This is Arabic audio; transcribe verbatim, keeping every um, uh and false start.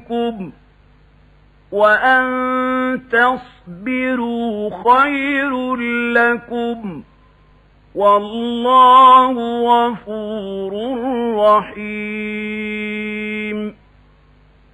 بكم وأن تصبروا خير لكم والله غفور رحيم.